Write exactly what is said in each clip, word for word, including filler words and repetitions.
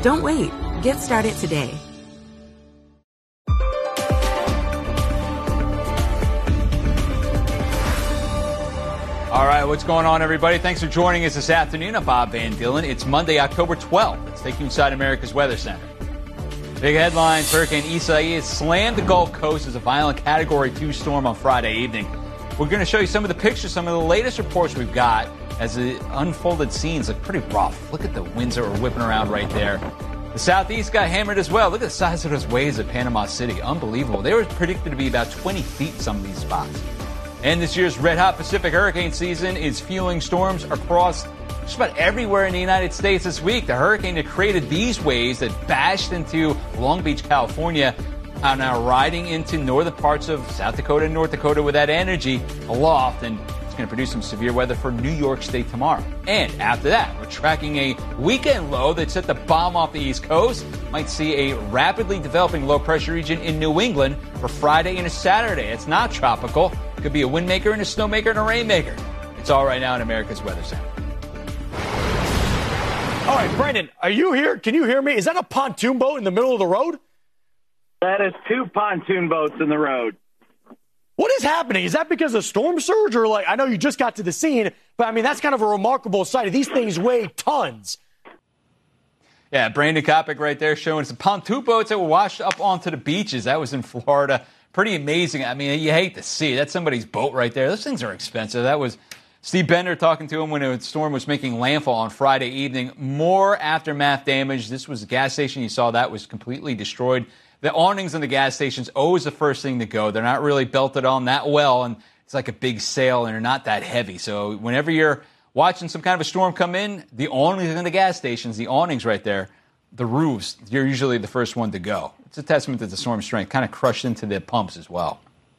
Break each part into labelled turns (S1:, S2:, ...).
S1: Don't wait. Get started today.
S2: All right, what's going on, everybody? Thanks for joining us this afternoon. I'm Bob Van Dillen. It's Monday, October twelfth. Let's take you inside America's Weather Center. Big headlines: Hurricane Isaias slammed the Gulf Coast as a violent Category two storm on Friday evening. We're going to show you some of the pictures, some of the latest reports we've got as the unfolded scenes look pretty rough. Look at the winds that were whipping around right there. The southeast got hammered as well. Look at the size of those waves at Panama City. Unbelievable. They were predicted to be about twenty feet in some of these spots. And this year's red-hot Pacific hurricane season is fueling storms across just about everywhere in the United States this week. The hurricane that created these waves that bashed into Long Beach, California, are now riding into northern parts of South Dakota and North Dakota with that energy aloft, and it's going to produce some severe weather for New York State tomorrow. And after that, we're tracking a weekend low that's set to bomb off the East Coast. Might see a rapidly developing low-pressure region in New England for Friday and a Saturday. It's not tropical. Could be a wind maker and a snow maker and a rain maker. It's all right now in America's Weather Center.
S3: All right, Brendan, are you here? Can you hear me? Is that a pontoon boat in the middle of the road?
S4: That is two pontoon boats in the road.
S3: What is happening? Is that because of storm surge, or like, I know you just got to the scene, but I mean, that's kind of a remarkable sight. These things weigh tons.
S2: Yeah, Brandon Kopic right there showing some pontoon boats that were washed up onto the beaches. That was in Florida. Pretty amazing. I mean, you hate to see it. That's somebody's boat right there. Those things are expensive. That was Steve Bender talking to him when a storm was making landfall on Friday evening. More aftermath damage. This was a gas station. You saw that was completely destroyed. The awnings on the gas stations, always the first thing to go. They're not really belted on that well, and it's like a big sail, and they're not that heavy. So whenever you're watching some kind of a storm come in, the awnings in the gas stations, the awnings right there, the roofs, you're usually the first one to go. It's a testament to the storm strength, kind of crushed into the pumps as well.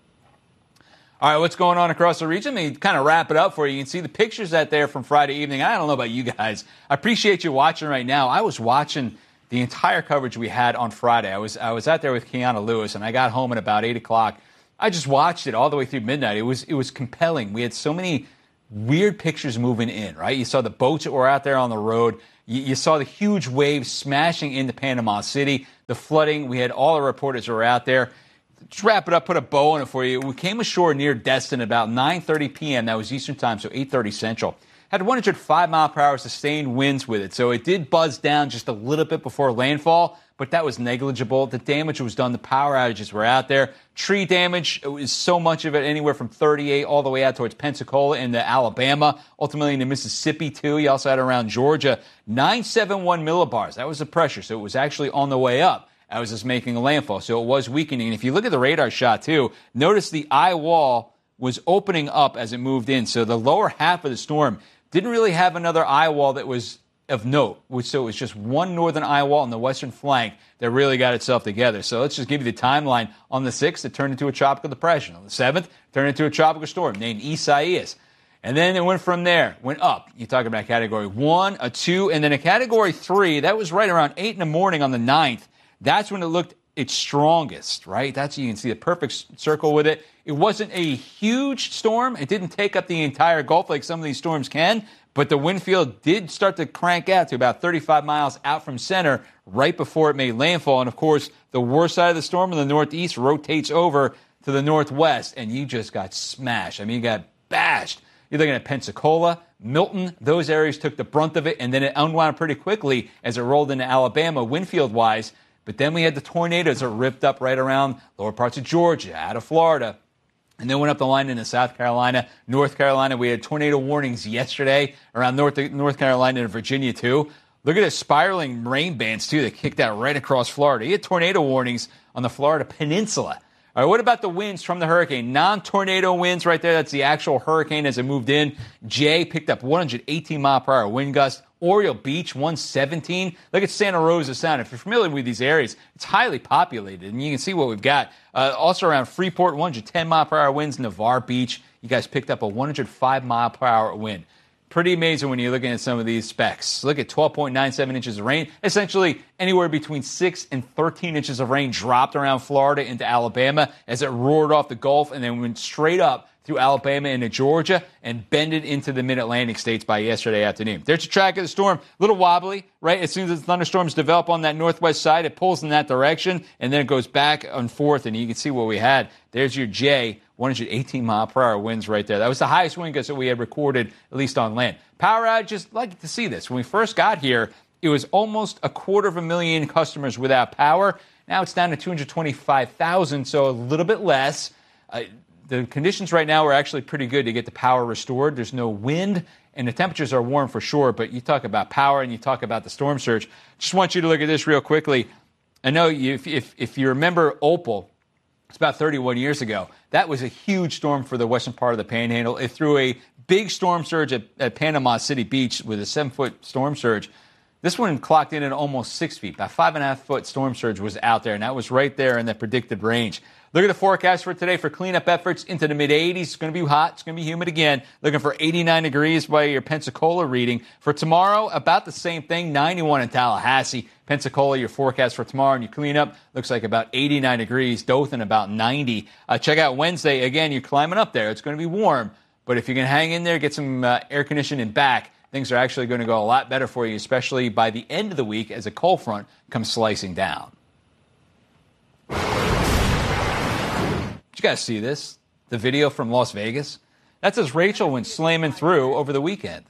S2: All right, what's going on across the region? Let me kind of wrap it up for you. You can see the pictures out there from Friday evening. I don't know about you guys. I appreciate you watching right now. I was watching the entire coverage we had on Friday. I was I was out there with Keanu Lewis, and I got home at about eight o'clock. I just watched it all the way through midnight. It was it was compelling. We had so many weird pictures moving in, right? You saw the boats that were out there on the road. You, you saw the huge waves smashing into Panama City, the flooding. We had all the reporters who were out there. Let's wrap it up, put a bow on it for you. We came ashore near Destin about nine thirty p.m. That was Eastern time, so eight thirty Central. Had one hundred five mile per hour sustained winds with it, so it did buzz down just a little bit before landfall, but that was negligible. The damage was done. The power outages were out there. Tree damage, it was so much of it, anywhere from thirty-eight all the way out towards Pensacola into Alabama, ultimately into Mississippi, too. You also had around Georgia, nine seventy-one millibars. That was the pressure, so it was actually on the way up. I was just making a landfall, so it was weakening. And if you look at the radar shot, too, notice the eye wall was opening up as it moved in, so the lower half of the storm didn't really have another eye wall that was of note, which so it was just one northern eye wall on the western flank that really got itself together. So let's just give you the timeline. On the sixth, it turned into a tropical depression. On the seventh, it turned into a tropical storm named Isaias. And then it went from there, went up. You're talking about category one, a two, and then a category three. That was right around eight in the morning on the ninth. That's when it looked its strongest, right? That's, you can see the perfect circle with it. It wasn't a huge storm. It didn't take up the entire Gulf like some of these storms can, but the wind field did start to crank out to about thirty-five miles out from center right before it made landfall. And, of course, the worst side of the storm in the northeast rotates over to the northwest, and you just got smashed. I mean, you got bashed. You're looking at Pensacola, Milton. Those areas took the brunt of it, and then it unwound pretty quickly as it rolled into Alabama wind field-wise. But then we had the tornadoes that ripped up right around lower parts of Georgia, out of Florida. And then went up the line into South Carolina, North Carolina. We had tornado warnings yesterday around North North Carolina and Virginia, too. Look at the spiraling rain bands, too, that kicked out right across Florida. You had tornado warnings on the Florida Peninsula. All right, what about the winds from the hurricane? Non-tornado winds right there. That's the actual hurricane as it moved in. Jay picked up one hundred eighteen mile per hour wind gust. Oriole Beach, one seventeen. Look at Santa Rosa Sound. If you're familiar with these areas, it's highly populated, and you can see what we've got. Uh, also around Freeport, one hundred ten mile per hour winds. Navarre Beach, you guys picked up a one hundred five mile per hour wind. Pretty amazing when you're looking at some of these specs. Look at twelve point nine seven inches of rain. Essentially, anywhere between six and thirteen inches of rain dropped around Florida into Alabama as it roared off the Gulf and then went straight up through Alabama into Georgia and bended into the mid-Atlantic states by yesterday afternoon. There's a track of the storm, a little wobbly, right? As soon as the thunderstorms develop on that northwest side, it pulls in that direction, and then it goes back and forth, and you can see what we had. There's your J, one hundred eighteen mile per hour winds right there. That was the highest wind gust that we had recorded, at least on land. Power outages, like to see this. When we first got here, it was almost a quarter of a million customers without power. Now it's down to two hundred twenty-five thousand, so a little bit less. Uh, the conditions right now are actually pretty good to get the power restored. There's no wind, and the temperatures are warm for sure, but you talk about power and you talk about the storm surge. Just want you to look at this real quickly. I know you, if, if, if you remember Opal, it's about thirty-one years ago. That was a huge storm for the western part of the Panhandle. It threw a big storm surge at, at Panama City Beach with a seven-foot storm surge. This one clocked in at almost six feet. About five and a half foot storm surge was out there, and that was right there in the predicted range. Look at the forecast for today for cleanup efforts into the mid-eighties. It's going to be hot. It's going to be humid again. Looking for eighty-nine degrees by your Pensacola reading. For tomorrow, about the same thing, ninety-one in Tallahassee. Pensacola, your forecast for tomorrow and your cleanup looks like about eighty-nine degrees. Dothan, about ninety. Uh, check out Wednesday. Again, you're climbing up there. It's going to be warm. But if you can hang in there, get some uh, air conditioning back, things are actually going to go a lot better for you, especially by the end of the week as a cold front comes slicing down. Did you guys see this? The video from Las Vegas? That's as Rachel went slamming through over the weekend.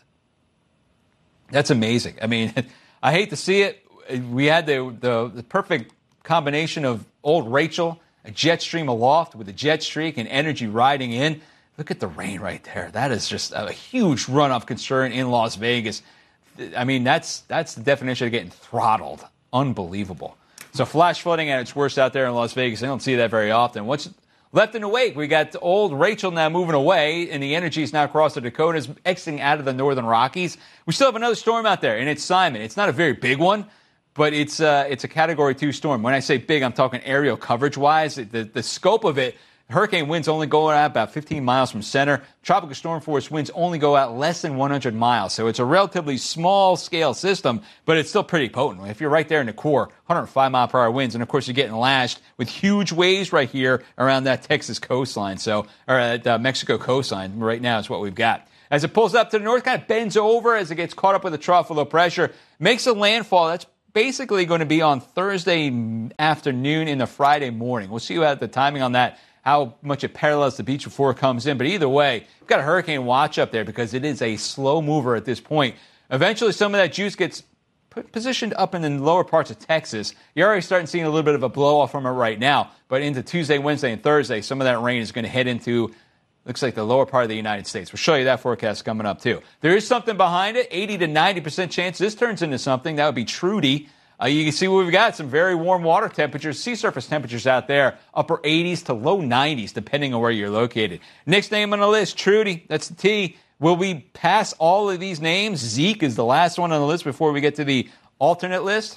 S2: That's amazing. I mean, I hate to see it. We had the, the, the perfect combination of old Rachel, a jet stream aloft with a jet streak and energy riding in. Look at the rain right there. That is just a huge runoff concern in Las Vegas. I mean, that's that's the definition of getting throttled. Unbelievable. So flash flooding at its worst out there in Las Vegas. I don't see that very often. What's left in the wake? We got old Rachel now moving away, and the energy is now across the Dakotas, exiting out of the northern Rockies. We still have another storm out there, and it's Simon. It's not a very big one, but it's uh, it's a Category two storm. When I say big, I'm talking aerial coverage-wise. The, the scope of it, hurricane winds only go out about fifteen miles from center. Tropical storm force winds only go out less than one hundred miles. So it's a relatively small-scale system, but it's still pretty potent. If you're right there in the core, one hundred five mile per hour winds, and of course you're getting lashed with huge waves right here around that Texas coastline, so or at uh, Mexico coastline. Right now is what we've got. As it pulls up to the north, kind of bends over as it gets caught up with a trough of low pressure, makes a landfall. That's basically going to be on Thursday afternoon into Friday morning. We'll see about the timing on that, how much it parallels the beach before it comes in. But either way, we've got a hurricane watch up there because it is a slow mover at this point. Eventually, some of that juice gets put, positioned up in the lower parts of Texas. You're already starting seeing a little bit of a blow-off from it right now. But into Tuesday, Wednesday, and Thursday, some of that rain is going to head into, looks like, the lower part of the United States. We'll show you that forecast coming up, too. There is something behind it, eighty to ninety percent chance this turns into something. That would be Trudy. Uh, you can see what we've got, some very warm water temperatures, sea surface temperatures out there, upper eighties to low nineties, depending on where you're located. Next name on the list, Trudy. That's the T. Will we pass all of these names? Zeke is the last one on the list before we get to the alternate list.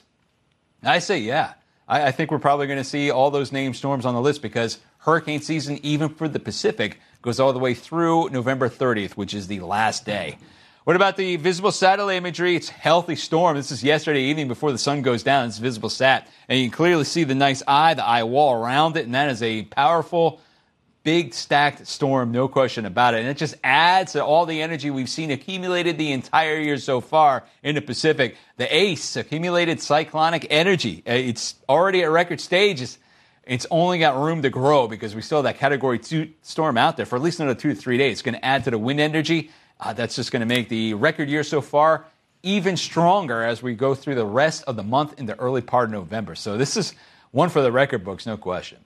S2: I say yeah. I, I think we're probably going to see all those named storms on the list because hurricane season, even for the Pacific, goes all the way through November thirtieth, which is the last day. What about the visible satellite imagery? It's healthy storm. This is yesterday evening before the sun goes down. It's visible sat. And you can clearly see the nice eye, the eye wall around it. And that is a powerful, big stacked storm, no question about it. And it just adds to all the energy we've seen accumulated the entire year so far in the Pacific. The ACE, accumulated cyclonic energy. It's already at record stages. It's only got room to grow because we still have that Category two storm out there for at least another two to three days. It's going to add to the wind energy. Uh, that's just going to make the record year so far even stronger as we go through the rest of the month in the early part of November. So this is one for the record books, no question.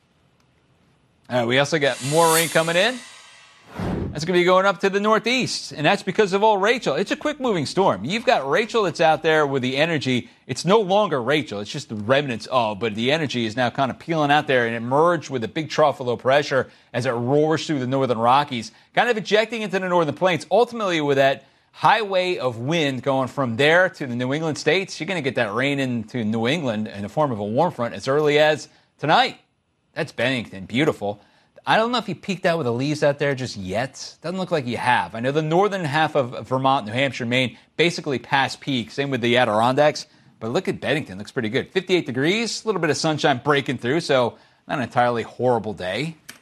S2: Uh, we also got more rain coming in. That's going to be going up to the northeast, and that's because of old Rachel. It's a quick-moving storm. You've got Rachel that's out there with the energy. It's no longer Rachel. It's just the remnants of, but the energy is now kind of peeling out there, and it merged with a big trough of low pressure as it roars through the northern Rockies, kind of ejecting into the northern plains. Ultimately, with that highway of wind going from there to the New England states, you're going to get that rain into New England in the form of a warm front as early as tonight. That's Bennington. Beautiful. I don't know if you peeked out with the leaves out there just yet. Doesn't look like you have. I know the northern half of Vermont, New Hampshire, Maine, basically past peak. Same with the Adirondacks. But look at Bennington. Looks pretty good. fifty-eight degrees, a little bit of sunshine breaking through, so not an entirely horrible day.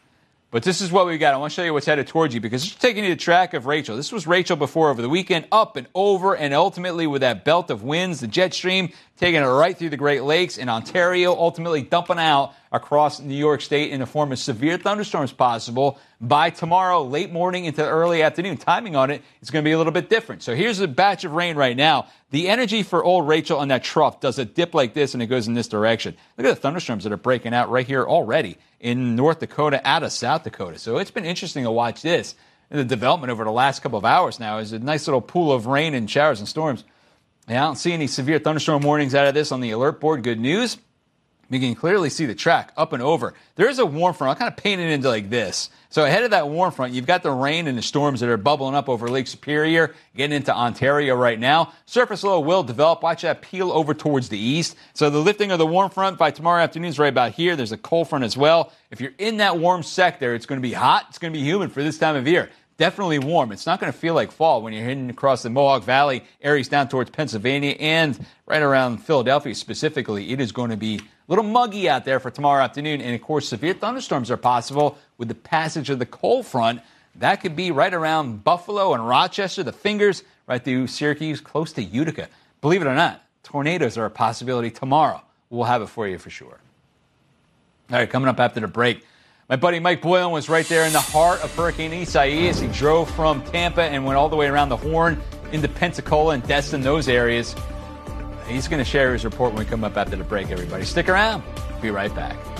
S2: But this is what we got. I want to show you what's headed towards you because it's taking you to track of Rachel. This was Rachel before over the weekend, up and over, and ultimately with that belt of winds, the jet stream taking it right through the Great Lakes in Ontario, ultimately dumping out across New York State in the form of severe thunderstorms possible by tomorrow, late morning into early afternoon. Timing on it is going to be a little bit different. So here's a batch of rain right now. The energy for old Rachel on that trough does a dip like this, and it goes in this direction. Look at the thunderstorms that are breaking out right here already in North Dakota, out of South Dakota. So it's been interesting to watch this. And the development over the last couple of hours now is a nice little pool of rain and showers and storms. And I don't see any severe thunderstorm warnings out of this on the alert board. Good news. You can clearly see the track up and over. There is a warm front. I'll kind of paint it into like this. So ahead of that warm front, you've got the rain and the storms that are bubbling up over Lake Superior, getting into Ontario right now. Surface low will develop. Watch that peel over towards the east. So the lifting of the warm front by tomorrow afternoon is right about here. There's a cold front as well. If you're in that warm sector, it's going to be hot. It's going to be humid for this time of year. Definitely warm. It's not going to feel like fall when you're heading across the Mohawk Valley areas down towards Pennsylvania and right around Philadelphia specifically. It is going to be a little muggy out there for tomorrow afternoon. And, of course, severe thunderstorms are possible with the passage of the cold front. That could be right around Buffalo and Rochester, the fingers, right through Syracuse, close to Utica. Believe it or not, tornadoes are a possibility tomorrow. We'll have it for you for sure. All right, coming up after the break. My buddy Mike Boylan was right there in the heart of Hurricane Isaias. He drove from Tampa and went all the way around the Horn into Pensacola and Destin, those areas. He's going to share his report when we come up after the break, everybody. Stick around. Be right back.